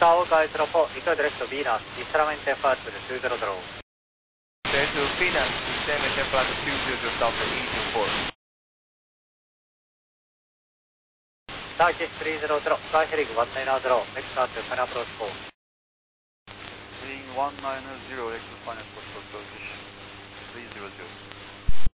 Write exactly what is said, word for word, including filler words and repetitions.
Tower Guide Tropo, Eco Direct to Venus, Easternamente Flight two zero zero. Clear to Venus, Easternamente Flight two zero zero, Delta E two four. Turkish three zero zero, Sky Heading one nine zero, Extra to Final Approach four. Heading one nine zero, exit final approach for Turkish three zero zero.